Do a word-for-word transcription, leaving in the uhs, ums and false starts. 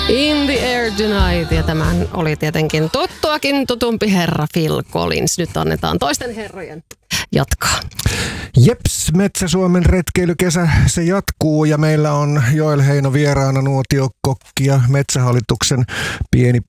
In the Air Tonight, ja tämän oli tietenkin tuttuakin tutumpi herra Phil Collins. Nyt annetaan toisten herrojen jatkaa. Jeps, Metsä-Suomen retkeilykesä, se jatkuu ja meillä on Joel Heino vieraana, nuotiokokki ja Metsähallituksen pieni